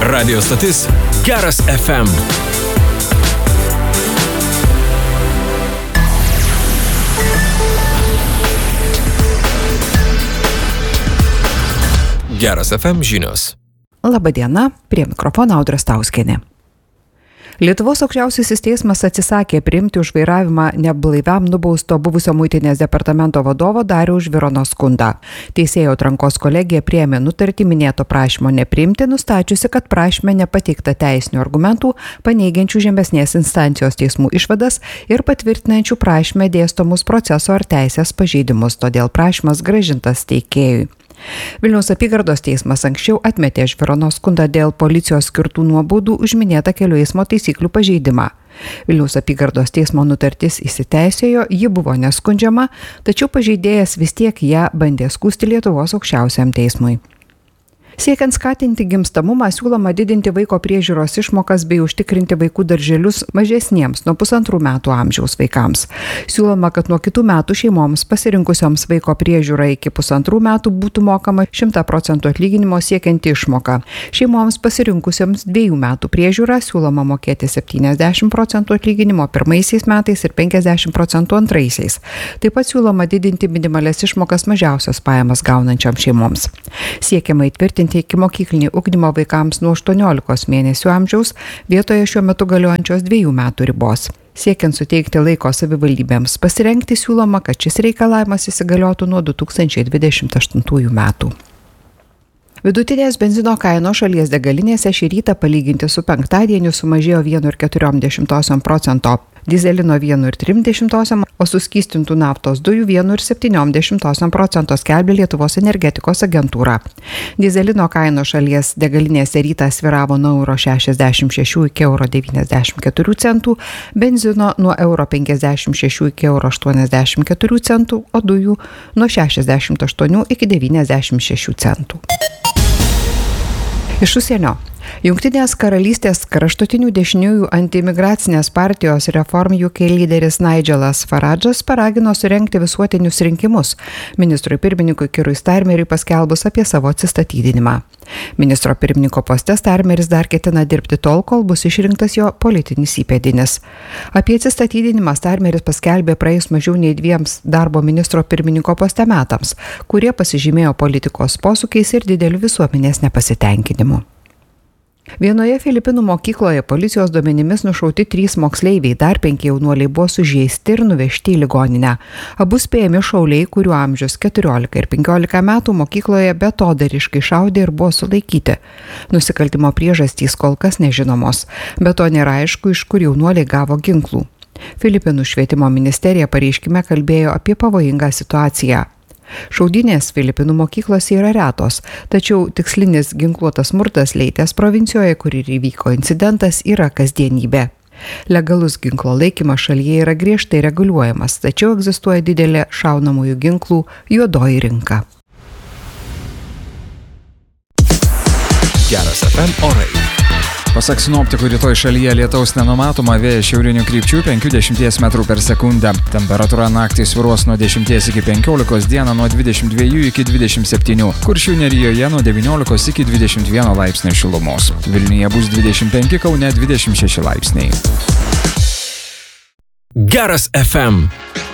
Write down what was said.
Radio stotis Geras FM. Geras FM žinios. Labadiena, prie mikrofono Audra Stauskienė. Lietuvos aukščiausiasis teismas atsisakė priimti už vairavimą neblaiviam nubausto buvusio muitinės departamento vadovo Dariaus Žvirono skundą. Teisėjų atrankos kolegija priėmė nutartį minėto prašymo nepriimti, nustačiusi, kad prašyme nepateikta teisinių argumentų, paneigiančių žemesnės instancijos teismų išvadas ir patvirtinančių prašyme dėstomus proceso ar teisės pažeidimus, todėl prašymas grąžintas teikėjui. Vilniaus apygardos teismas anksčiau atmetė Žvirono skundą dėl policijos skirtų nuobaudų už minėtą kelių eismo taisyklių pažeidimą. Vilniaus apygardos teismo nutartis įsiteisėjo, ji buvo neskundžiama, tačiau pažeidėjas vis tiek ją bandė skųsti Lietuvos aukščiausiam teismui. Siekiant skatinti gimstamumą, siūloma didinti vaiko priežiūros išmokas bei užtikrinti vaikų darželius mažesniems nuo 1,5 metų amžiaus vaikams. Siūloma, kad nuo kitų metų šeimoms pasirinkusioms vaiko priežiūrą iki 1,5 metų būtų mokama 100% atlyginimo siekianti išmoka. Šeimoms pasirinkusioms 2 metų priežiūrą siūloma mokėti 70% atlyginimo pirmaisiais metais ir 50% antraisiais. Taip pat siūloma didinti minimalias išmokas mažiausias pajamas gaunančiam šeimoms. Siekiama įtvirtinti ikimokyklinį ugdymą vaikams nuo 18 mėnesių amžiaus vietoje šiuo metu galiojančios 2 metų ribos. Siekiant suteikti laiko savivaldybėms pasirengti, siūloma, kad šis reikalavimas įsigaliotų nuo 2028 metų. Vidutinės benzino kainos šalies degalinėse šį rytą palyginti su penktadieniu sumažėjo 1,4%, dizelino 1,3%, o suskystintų naftos dujų 1,7%, skelbė Lietuvos energetikos agentūra. Dizelino kainos šalies degalinėse rytą svyravo nuo €66 iki €94, benzino nuo €56 iki €84, o dujų nuo 68 iki 96 centų. Iš užsienio. Jungtinės karalystės kraštutinių dešiniųjų antiimigracinės partijos Reform UK lyderis Nigelas Farage'as paragino surengti visuotinius rinkimus ministrui pirmininkui Keirui Starmeriui paskelbus apie savo atsistatydinimą. Ministro pirmininko poste Starmeris dar ketina dirbti tol, kol bus išrinktas jo politinis įpėdinis. Apie atsistatydinimą Starmeris paskelbė praėjus mažiau nei 2 darbo ministro pirmininko poste metams, kurie pasižymėjo politikos posūkiais ir dideliu visuomenės nepasitenkinimu. Vienoje Filipinų mokykloje policijos duomenimis nušauti 3 moksleiviai, dar 5 jaunuoliai buvo sužeisti ir nuvežti į ligoninę. Abu spėjami šauliai, kurių amžius 14 ir 15 metų, mokykloje betodariškai šaudė ir buvo sulaikyti. Nusikaltimo priežastys kol kas nežinomos, bet to nėra aišku, iš kur jaunuoliai gavo ginklų. Filipinų švietimo ministerija pareiškime kalbėjo apie pavojingą situaciją. Šaudynės Filipinų mokyklose yra retos, tačiau tikslinis ginkluotas smurtas Leitės provincijoje, kur ir įvyko incidentas, yra kasdienybė. Legalus ginklo laikymas šalyje yra griežtai reguliuojamas, tačiau egzistuoja didelė šaunamųjų ginklų juodoji rinka. Geras FM orai. Pasak sinoptikų, rytoj šalyje lietaus nenumatoma, vėjas šiaurinių krypčių 5–10 m/s. Temperatūra naktį svyruos nuo 10 iki 15, dieną nuo 22 iki 27. Kuršių nerijoje nuo 19 iki 21 laipsnių šilumos. Vilniuje bus 25, Kaune 26 laipsniai. Geras FM.